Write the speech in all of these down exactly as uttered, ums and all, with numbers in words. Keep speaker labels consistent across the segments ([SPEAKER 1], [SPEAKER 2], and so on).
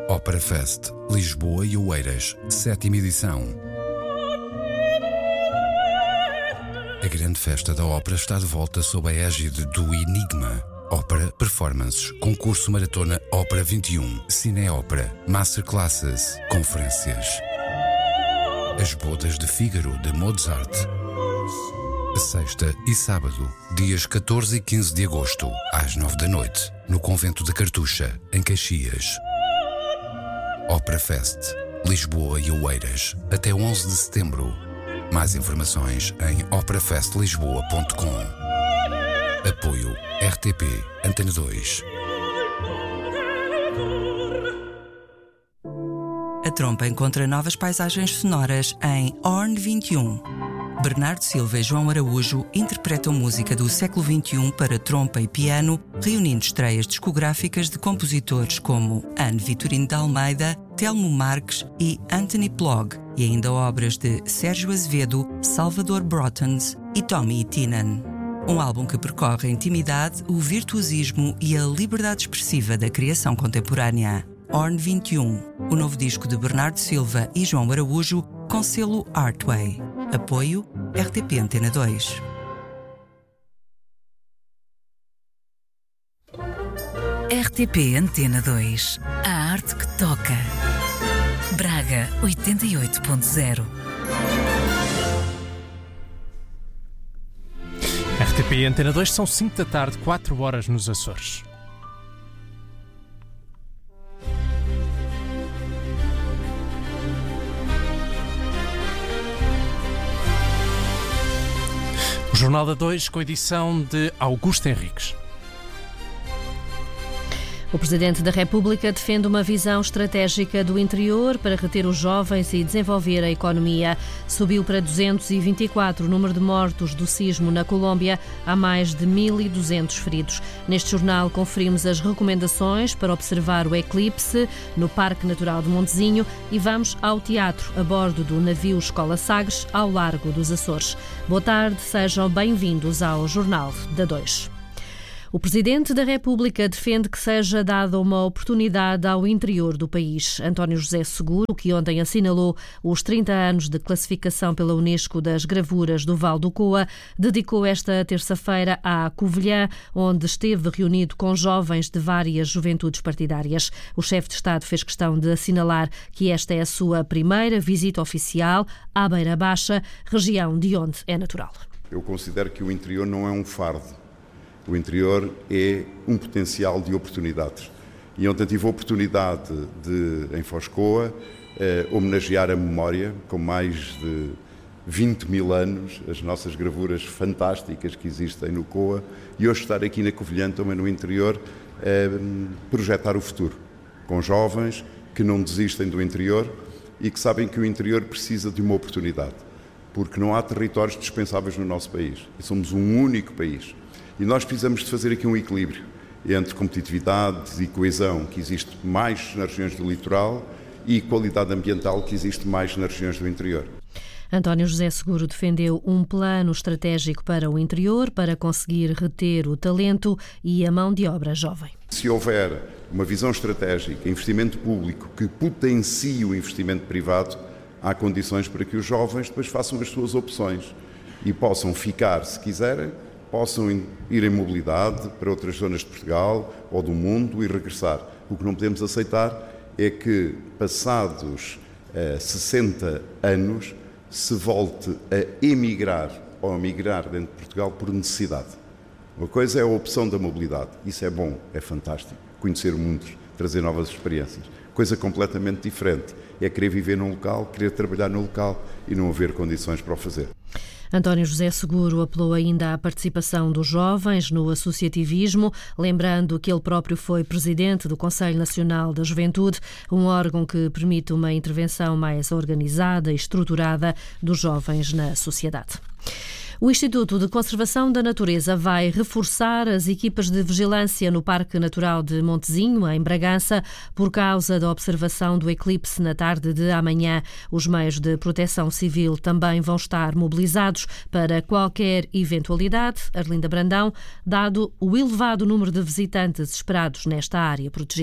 [SPEAKER 1] Ópera Fest, Lisboa e Oeiras, sétima edição. A grande festa da ópera está de volta sob a égide do Enigma. Ópera, performances, concurso maratona Ópera vinte e um, Cineópera, masterclasses, conferências. As bodas de Fígaro de Mozart. Sexta e sábado, dias catorze e quinze de agosto, às nove da noite, no Convento da Cartucha, em Caxias. Ópera Fest, Lisboa e Oeiras, até onze de setembro. Mais informações em opera fest lisboa ponto com. Apoio R T P Antena dois.
[SPEAKER 2] A Trompa encontra novas paisagens sonoras em Horn vinte e um. Bernardo Silva e João Araújo interpretam música do século vinte e um para trompa e piano, reunindo estreias discográficas de compositores como Anne Vitorino de Almeida, Telmo Marques e Anthony Plog, e ainda obras de Sérgio Azevedo, Salvador Brotens e Tommy Tienan. Um álbum que percorre a intimidade, o virtuosismo e a liberdade expressiva da criação contemporânea. Horn vinte e um, o novo disco de Bernardo Silva e João Araújo, com selo Artway. Apoio R T P Antena dois.
[SPEAKER 3] R T P Antena dois. A arte que toca. Braga oitenta e oito ponto zero.
[SPEAKER 4] R T P Antena dois, são cinco da tarde, quatro horas nos Açores. O Jornal da dois, com edição de Augusto Henriques.
[SPEAKER 5] O Presidente da República defende uma visão estratégica do interior para reter os jovens e desenvolver a economia. Subiu para duzentos e vinte e quatro o número de mortos do sismo na Colômbia. Há mais de mil e duzentos feridos. Neste jornal conferimos as recomendações para observar o eclipse no Parque Natural de Montezinho e vamos ao teatro a bordo do navio Escola Sagres, ao largo dos Açores. Boa tarde, sejam bem-vindos ao Jornal da dois. O Presidente da República defende que seja dada uma oportunidade ao interior do país. António José Seguro, que ontem assinalou os trinta anos de classificação pela Unesco das gravuras do Val do Coa, dedicou esta terça-feira à Covilhã, onde esteve reunido com jovens de várias juventudes partidárias. O chefe de Estado fez questão de assinalar que esta é a sua primeira visita oficial à Beira Baixa, região de onde é natural.
[SPEAKER 6] Eu considero que o interior não é um fardo. O interior é um potencial de oportunidades. E ontem tive a oportunidade de, em Foscoa, eh, homenagear a memória, com mais de vinte mil anos, as nossas gravuras fantásticas que existem no Coa, e hoje estar aqui na Covilhã, também no interior, eh, projetar o futuro, com jovens que não desistem do interior e que sabem que o interior precisa de uma oportunidade, porque não há territórios dispensáveis no nosso país. E somos um único país. E nós precisamos de fazer aqui um equilíbrio entre competitividade e coesão, que existe mais nas regiões do litoral, e qualidade ambiental, que existe mais nas regiões do interior.
[SPEAKER 5] António José Seguro defendeu um plano estratégico para o interior para conseguir reter o talento e a mão de obra jovem.
[SPEAKER 6] Se houver uma visão estratégica, investimento público que potencie o investimento privado, há condições para que os jovens depois façam as suas opções e possam ficar, se quiserem, possam ir em mobilidade para outras zonas de Portugal ou do mundo e regressar. O que não podemos aceitar é que, passados eh, sessenta anos, se volte a emigrar ou a migrar dentro de Portugal por necessidade. Uma coisa é a opção da mobilidade. Isso é bom, é fantástico. Conhecer o mundo, trazer novas experiências. Coisa completamente diferente é querer viver num local, querer trabalhar num local e não haver condições para o fazer.
[SPEAKER 5] António José Seguro apelou ainda à participação dos jovens no associativismo, lembrando que ele próprio foi presidente do Conselho Nacional da Juventude, um órgão que permite uma intervenção mais organizada e estruturada dos jovens na sociedade. O Instituto de Conservação da Natureza vai reforçar as equipas de vigilância no Parque Natural de Montezinho, em Bragança, por causa da observação do eclipse na tarde de amanhã. Os meios de proteção civil também vão estar mobilizados para qualquer eventualidade. Arlinda Brandão, dado o elevado número de visitantes esperados nesta área protegida.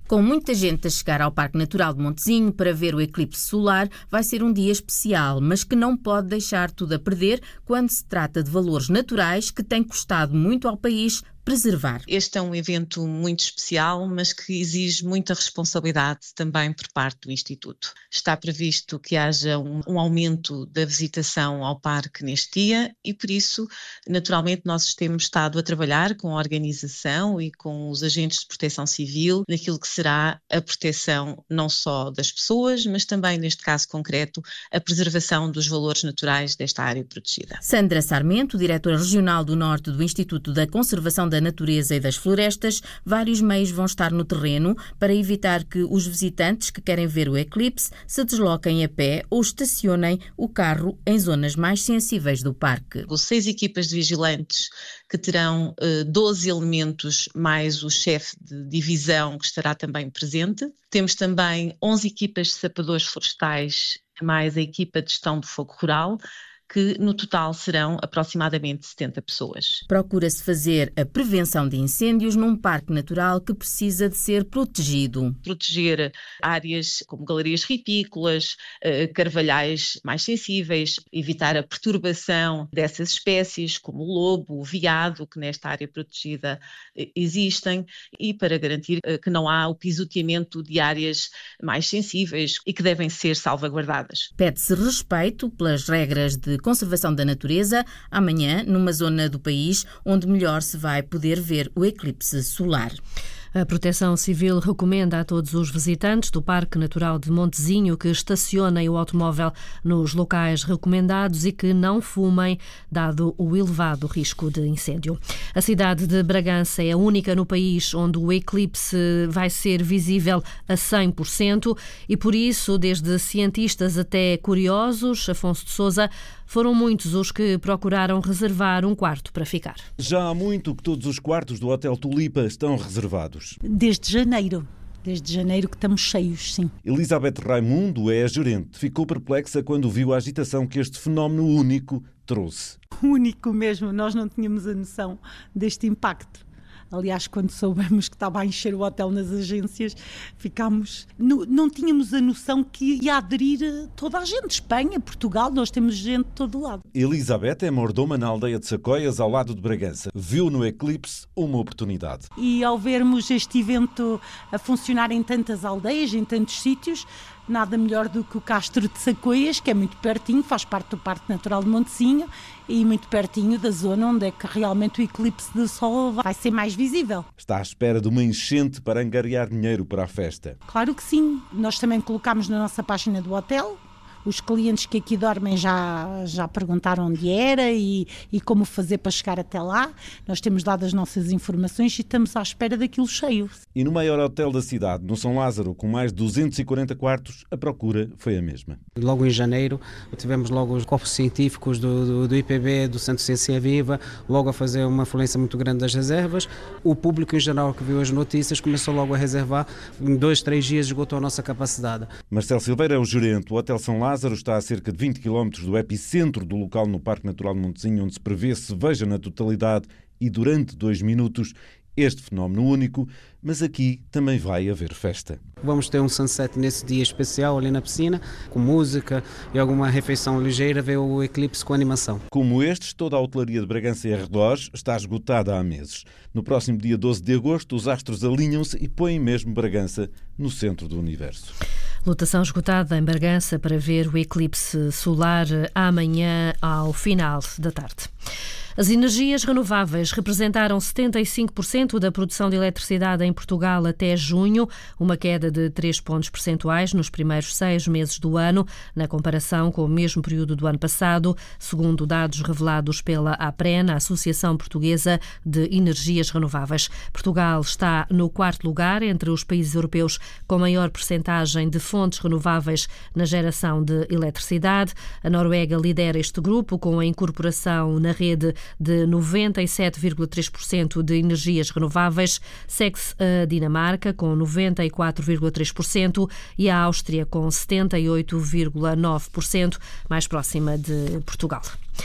[SPEAKER 7] Com muita gente a chegar ao Parque Natural de Montezinho para ver o eclipse solar, vai ser um dia especial, mas que não pode deixar tudo a perder quando se trata de valores naturais que têm custado muito ao país preservar.
[SPEAKER 8] Este é um evento muito especial, mas que exige muita responsabilidade também por parte do Instituto. Está previsto que haja um, um aumento da visitação ao parque neste dia e, por isso, naturalmente, nós temos estado a trabalhar com a organização e com os agentes de proteção civil naquilo que será a proteção não só das pessoas, mas também, neste caso concreto, a preservação dos valores naturais desta área protegida.
[SPEAKER 7] Sandra Sarmento, diretora regional do Norte do Instituto da Conservação da Natureza e das Florestas, vários meios vão estar no terreno para evitar que os visitantes que querem ver o eclipse se desloquem a pé ou estacionem o carro em zonas mais sensíveis do parque.
[SPEAKER 8] Com seis equipas de vigilantes que terão eh, doze elementos, mais o chefe de divisão que estará também presente. Temos também onze equipas de sapadores florestais, mais a equipa de gestão do fogo rural, que no total serão aproximadamente setenta pessoas.
[SPEAKER 7] Procura-se fazer a prevenção de incêndios num parque natural que precisa de ser protegido.
[SPEAKER 8] Proteger áreas como galerias ritícolas, carvalhais mais sensíveis, evitar a perturbação dessas espécies como o lobo, o veado, que nesta área protegida existem, e para garantir que não há o pisoteamento de áreas mais sensíveis e que devem ser salvaguardadas.
[SPEAKER 7] Pede-se respeito pelas regras de conservação da natureza amanhã numa zona do país onde melhor se vai poder ver o eclipse solar.
[SPEAKER 5] A Proteção Civil recomenda a todos os visitantes do Parque Natural de Montezinho que estacionem o automóvel nos locais recomendados e que não fumem, dado o elevado risco de incêndio. A cidade de Bragança é a única no país onde o eclipse vai ser visível a cem por cento e, por isso, desde cientistas até curiosos, Afonso de Sousa, foram muitos os que procuraram reservar um quarto para ficar.
[SPEAKER 9] Já há muito que todos os quartos do Hotel Tulipa estão reservados.
[SPEAKER 10] Desde janeiro. Desde janeiro que estamos cheios, sim.
[SPEAKER 9] Elizabeth Raimundo é a gerente. Ficou perplexa quando viu a agitação que este fenómeno único trouxe.
[SPEAKER 10] Único mesmo. Nós não tínhamos a noção deste impacto. Aliás, quando soubemos que estava a encher o hotel nas agências, ficámos... Não, não tínhamos a noção que ia aderir toda a gente. Espanha, Portugal, nós temos gente de todo lado.
[SPEAKER 9] Elizabeth é mordoma na aldeia de Sacóias, ao lado de Bragança. Viu no eclipse uma oportunidade.
[SPEAKER 10] E ao vermos este evento a funcionar em tantas aldeias, em tantos sítios, nada melhor do que o Castro de Sacóias, que é muito pertinho, faz parte do Parque Natural de Montezinho e muito pertinho da zona onde é que realmente o eclipse de sol vai ser mais visível.
[SPEAKER 9] Está à espera de uma enchente para angariar dinheiro para a festa.
[SPEAKER 10] Claro que sim. Nós também colocámos na nossa página do hotel. Os clientes que aqui dormem já, já perguntaram onde era e, e como fazer para chegar até lá. Nós temos dado as nossas informações e estamos à espera daquilo cheio.
[SPEAKER 9] E no maior hotel da cidade, no São Lázaro, com mais de duzentos e quarenta quartos, a procura foi a mesma.
[SPEAKER 11] Logo em janeiro tivemos logo os corpos científicos do, do, do I P B, do Centro de Ciência Viva, logo a fazer uma afluência muito grande das reservas. O público em geral que viu as notícias começou logo a reservar. Em dois, três dias esgotou a nossa capacidade.
[SPEAKER 9] Marcelo Silveira é o gerente. O Hotel São Lázaro Lázaro está a cerca de vinte quilómetros do epicentro do local no Parque Natural de Montezinho, onde se prevê se veja na totalidade e durante dois minutos este fenómeno único, mas aqui também vai haver festa.
[SPEAKER 11] Vamos ter um sunset nesse dia especial ali na piscina, com música e alguma refeição ligeira, ver o eclipse com animação.
[SPEAKER 9] Como estes, toda a hotelaria de Bragança e arredores está esgotada há meses. No próximo dia doze de agosto, os astros alinham-se e põem mesmo Bragança no centro do universo.
[SPEAKER 5] Lotação esgotada em Bragança para ver o eclipse solar amanhã ao final da tarde. As energias renováveis representaram setenta e cinco por cento da produção de eletricidade em Portugal até junho, uma queda de três pontos percentuais nos primeiros seis meses do ano, na comparação com o mesmo período do ano passado, segundo dados revelados pela APREN, a Associação Portuguesa de Energias Renováveis. Portugal está no quarto lugar entre os países europeus com maior percentagem de fontes renováveis na geração de eletricidade. A Noruega lidera este grupo com a incorporação na rede de noventa e sete vírgula três por cento de energias renováveis, segue-se a Dinamarca com noventa e quatro vírgula três por cento e a Áustria com setenta e oito vírgula nove por cento, mais próxima de Portugal.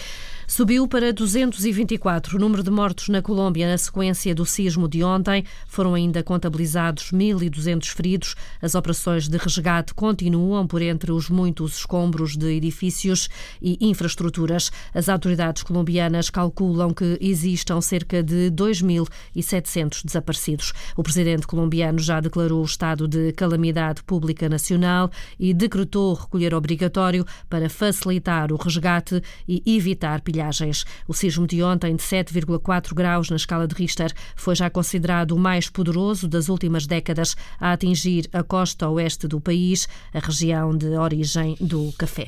[SPEAKER 5] Subiu para duzentos e vinte e quatro o número de mortos na Colômbia na sequência do sismo de ontem. Foram ainda contabilizados mil e duzentos feridos. As operações de resgate continuam por entre os muitos escombros de edifícios e infraestruturas. As autoridades colombianas calculam que existam cerca de dois mil e setecentos desaparecidos. O presidente colombiano já declarou o estado de calamidade pública nacional e decretou recolher obrigatório para facilitar o resgate e evitar pilhagens. O sismo de ontem, de sete vírgula quatro graus na escala de Richter, foi já considerado o mais poderoso das últimas décadas a atingir a costa oeste do país, a região de origem do café.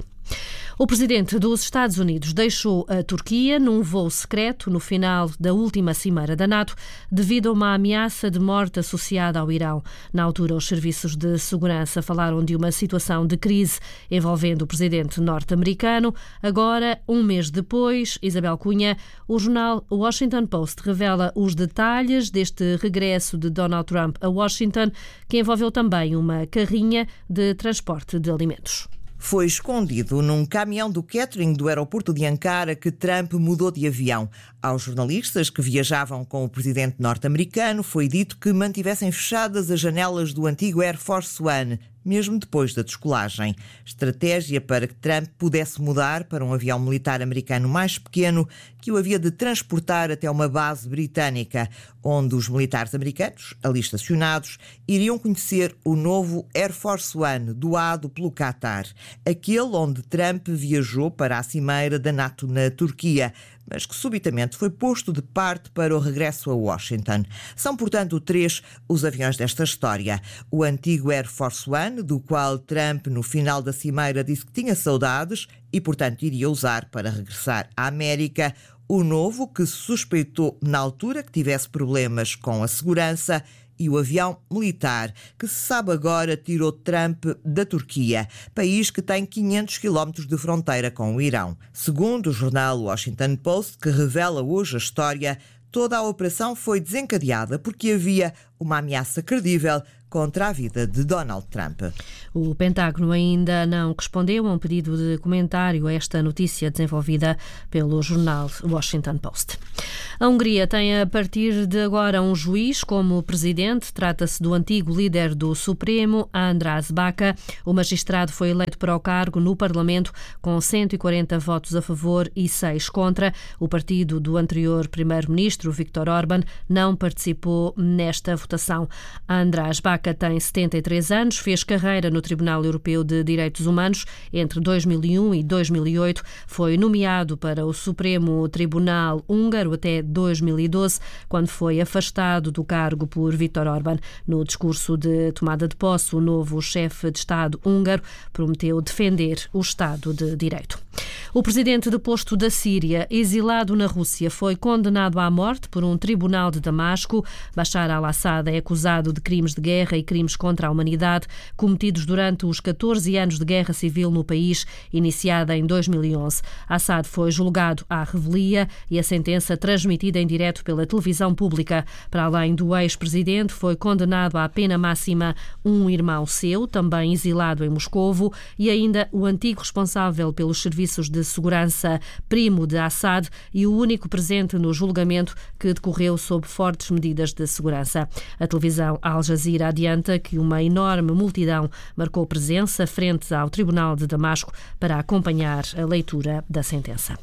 [SPEAKER 5] O presidente dos Estados Unidos deixou a Turquia num voo secreto no final da última cimeira da NATO devido a uma ameaça de morte associada ao Irão. Na altura, os serviços de segurança falaram de uma situação de crise envolvendo o presidente norte-americano. Agora, um mês depois, Isabel Cunha, o jornal Washington Post revela os detalhes deste regresso de Donald Trump a Washington, que envolveu também uma carrinha de transporte de alimentos.
[SPEAKER 12] Foi escondido num caminhão do catering do aeroporto de Ankara que Trump mudou de avião. Aos jornalistas que viajavam com o presidente norte-americano foi dito que mantivessem fechadas as janelas do antigo Air Force One, mesmo depois da descolagem. Estratégia para que Trump pudesse mudar para um avião militar americano mais pequeno que o havia de transportar até uma base britânica, onde os militares americanos, ali estacionados, iriam conhecer o novo Air Force One, doado pelo Qatar, aquele onde Trump viajou para a cimeira da NATO na Turquia, mas que subitamente foi posto de parte para o regresso a Washington. São, portanto, três os aviões desta história. O antigo Air Force One, do qual Trump, no final da cimeira, disse que tinha saudades e, portanto, iria usar para regressar à América. O novo, que se suspeitou na altura que tivesse problemas com a segurança, e o avião militar, que se sabe agora tirou Trump da Turquia, país que tem quinhentos quilómetros de fronteira com o Irão. Segundo o jornal Washington Post, que revela hoje a história, toda a operação foi desencadeada porque havia uma ameaça credível contra a vida de Donald Trump.
[SPEAKER 5] O Pentágono ainda não respondeu a um pedido de comentário a esta notícia desenvolvida pelo jornal Washington Post. A Hungria tem a partir de agora um juiz como presidente. Trata-se do antigo líder do Supremo, András Baka. O magistrado foi eleito para o cargo no Parlamento com cento e quarenta votos a favor e seis contra. O partido do anterior primeiro-ministro, Viktor Orbán, não participou nesta votação. András Baka tem setenta e três anos, fez carreira no Tribunal Europeu de Direitos Humanos entre dois mil e um e dois mil e oito. Foi nomeado para o Supremo Tribunal húngaro até dois mil e doze, quando foi afastado do cargo por Viktor Orbán. No discurso de tomada de posse, o novo chefe de Estado húngaro prometeu defender o Estado de Direito. O presidente deposto da Síria, exilado na Rússia, foi condenado à morte por um tribunal de Damasco. Bashar al-Assad é acusado de crimes de guerra e crimes contra a humanidade cometidos durante os catorze anos de guerra civil no país, iniciada em dois mil e onze. Assad foi julgado à revelia e a sentença transmitida em direto pela televisão pública. Para além do ex-presidente, foi condenado à pena máxima um irmão seu, também exilado em Moscovo, e ainda o antigo responsável pelos serviços de segurança, primo de Assad, e o único presente no julgamento, que decorreu sob fortes medidas de segurança. A televisão Al Jazeera adianta que uma enorme multidão marcou presença frente ao Tribunal de Damasco para acompanhar a leitura da sentença.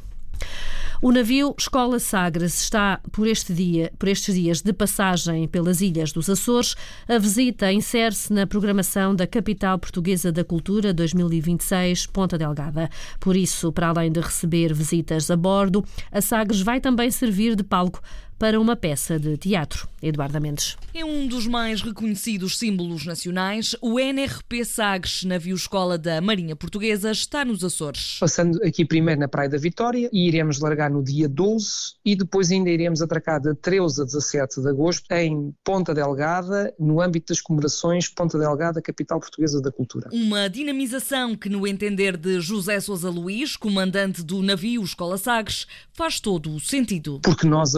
[SPEAKER 5] O navio Escola Sagres está por, este dia, por estes dias de passagem pelas ilhas dos Açores. A visita insere-se na programação da Capital Portuguesa da Cultura dois mil e vinte e seis, Ponta Delgada. Por isso, para além de receber visitas a bordo, a Sagres vai também servir de palco para uma peça de teatro. Eduardo Mendes.
[SPEAKER 13] É um dos mais reconhecidos símbolos nacionais. O N R P Sagres, navio-escola da Marinha Portuguesa, está nos Açores.
[SPEAKER 14] Passando aqui primeiro na Praia da Vitória, e iremos largar no dia doze e depois ainda iremos atracar de treze a dezassete de agosto em Ponta Delgada, no âmbito das comemorações Ponta Delgada, Capital Portuguesa da Cultura.
[SPEAKER 13] Uma dinamização que, no entender de José Sousa Luís, comandante do navio Escola Sagres, faz todo o sentido.
[SPEAKER 14] Porque nós apoiamos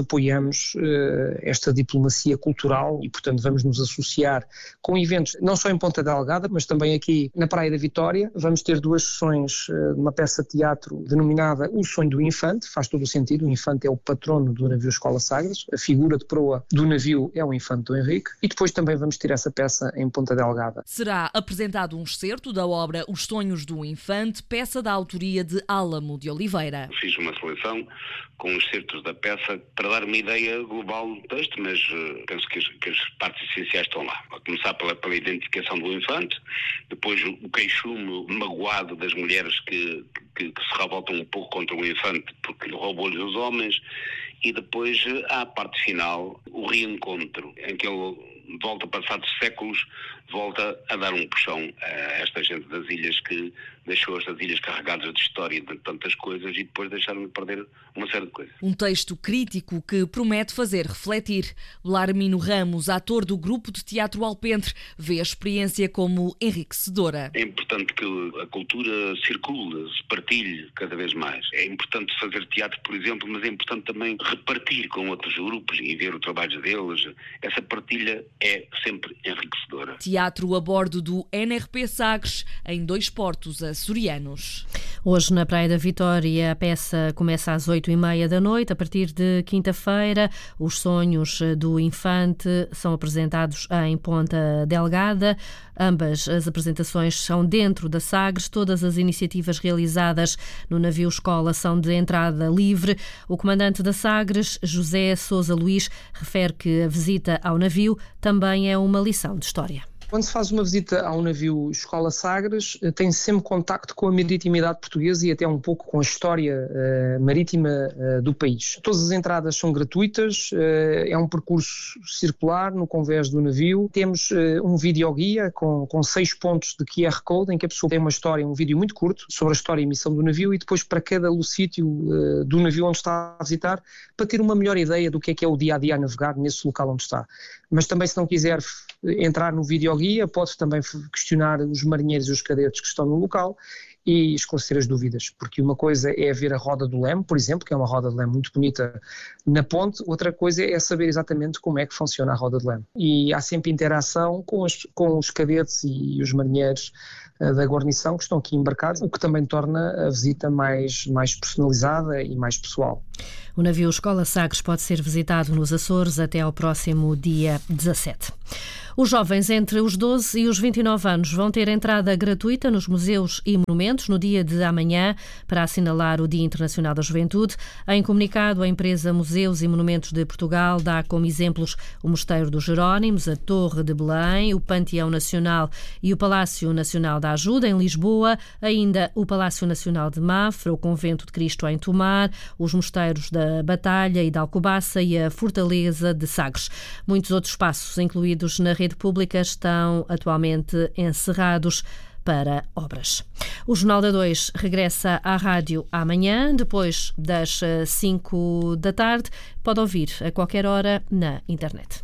[SPEAKER 14] temos uh, esta diplomacia cultural e, portanto, vamos nos associar com eventos, não só em Ponta Delgada, mas também aqui na Praia da Vitória. Vamos ter duas sessões uh, de uma peça de teatro denominada O Sonho do Infante, faz todo o sentido, o Infante é o patrono do navio Escola Sagres, a figura de proa do navio é o Infante Dom Henrique, e depois também vamos ter essa peça em Ponta Delgada.
[SPEAKER 13] Será apresentado um excerto da obra Os Sonhos do Infante, peça da autoria de Álamo de Oliveira.
[SPEAKER 15] Fiz uma seleção com excertos da peça para dar uma ideia global do texto, mas uh, penso que as, que as partes essenciais estão lá. A começar pela, pela identificação do infante, depois o, o queixume magoado das mulheres que, que, que se revoltam um pouco contra o infante porque roubou-lhes os homens, e depois há a parte final, o reencontro, em que ele volta, passados séculos, volta a dar um puxão a esta gente das ilhas, que deixou estas ilhas carregadas de história, de tantas coisas, e depois deixaram de perder uma série de coisas.
[SPEAKER 13] Um texto crítico que promete fazer refletir. Larmino Ramos, ator do grupo de teatro Alpendre, vê a experiência como enriquecedora.
[SPEAKER 15] É importante que a cultura circule, se partilhe cada vez mais. É importante fazer teatro, por exemplo, mas é importante também repartir com outros grupos e ver o trabalho deles. Essa partilha é sempre enriquecedora.
[SPEAKER 13] Teatro a bordo do N R P Sagres, em dois portos açorianos.
[SPEAKER 5] Hoje, na Praia da Vitória, a peça começa às oito e meia da noite. A partir de quinta-feira, os sonhos do Infante são apresentados em Ponta Delgada. Ambas as apresentações são dentro da Sagres. Todas as iniciativas realizadas no navio escola são de entrada livre. O comandante da Sagres, José Sousa Luís, refere que a visita ao navio também é uma lição de história.
[SPEAKER 14] Quando se faz uma visita a um navio Escola Sagres, tem sempre contacto com a maritimidade portuguesa e até um pouco com a história uh, marítima uh, do país. Todas as entradas são gratuitas, uh, é um percurso circular no convés do navio. Temos uh, um videoguia com, com seis pontos de Q R Code, em que a pessoa tem uma história, um vídeo muito curto sobre a história e missão do navio, e depois para cada sítio uh, do navio onde está a visitar, para ter uma melhor ideia do que é que é o dia-a-dia a navegar nesse local onde está. Mas também, se não quiser entrar no videoguia, pode também questionar os marinheiros e os cadetes que estão no local e esclarecer as dúvidas, porque uma coisa é ver a roda do leme, por exemplo, que é uma roda de leme muito bonita na ponte, outra coisa é saber exatamente como é que funciona a roda de leme. E há sempre interação com os, com os cadetes e os marinheiros uh, da guarnição que estão aqui embarcados, o que também torna a visita mais, mais personalizada e mais pessoal.
[SPEAKER 5] O navio Escola Sagres pode ser visitado nos Açores até ao próximo dia dezassete. Os jovens entre os doze e os vinte e nove anos vão ter entrada gratuita nos museus e monumentos no dia de amanhã para assinalar o Dia Internacional da Juventude. Em comunicado, a empresa Museus e Monumentos de Portugal dá como exemplos o Mosteiro dos Jerónimos, a Torre de Belém, o Panteão Nacional e o Palácio Nacional da Ajuda, em Lisboa, ainda o Palácio Nacional de Mafra, o Convento de Cristo em Tomar, os Mosteiros da Batalha e da Alcobaça e a Fortaleza de Sagres. Muitos outros espaços incluídos na rede pública estão atualmente encerrados para obras. O Jornal da dois regressa à rádio amanhã, depois das cinco da tarde. Pode ouvir a qualquer hora na internet.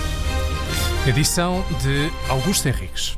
[SPEAKER 4] Edição de Augusto Henriques.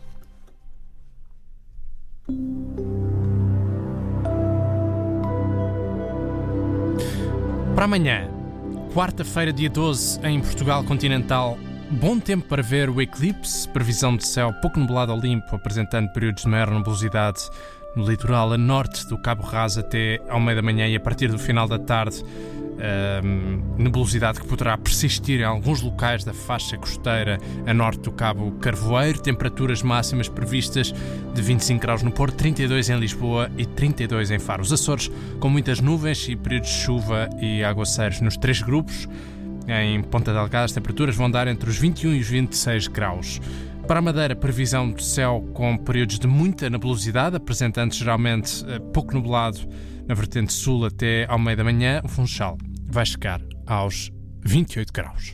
[SPEAKER 4] Para amanhã, quarta-feira, dia doze, em Portugal continental, bom tempo para ver o eclipse, previsão de céu pouco nublado ao limpo, apresentando períodos de maior nebulosidade no litoral a norte do Cabo Raso até ao meio da manhã e a partir do final da tarde, hum, nebulosidade que poderá persistir em alguns locais da faixa costeira a norte do Cabo Carvoeiro, temperaturas máximas previstas de vinte e cinco graus no Porto, trinta e dois em Lisboa e trinta e dois em Faro. Os Açores com muitas nuvens e períodos de chuva e aguaceiros nos três grupos. Em Ponta Delgada as temperaturas vão dar entre os vinte e um e os vinte e seis graus. Para a Madeira, previsão de céu com períodos de muita nebulosidade, apresentando geralmente pouco nublado na vertente sul até ao meio da manhã. O Funchal vai chegar aos vinte e oito graus.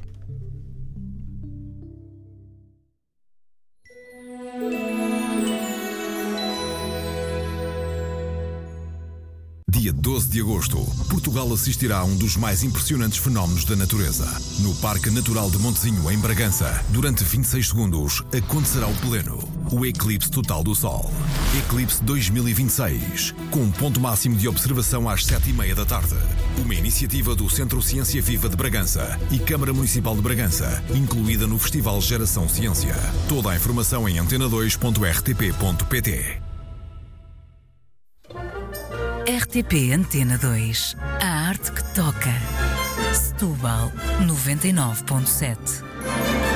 [SPEAKER 16] dia doze de agosto, Portugal assistirá a um dos mais impressionantes fenómenos da natureza. No Parque Natural de Montezinho, em Bragança, durante vinte e seis segundos, acontecerá o pleno, o eclipse total do Sol. Eclipse dois mil e vinte e seis, com um ponto máximo de observação às sete e meia da tarde. Uma iniciativa do Centro Ciência Viva de Bragança e Câmara Municipal de Bragança, incluída no Festival Geração Ciência. Toda a informação em antena dois ponto r t p ponto p t.
[SPEAKER 3] R T P Antena dois. A arte que toca. Setúbal noventa e nove ponto sete.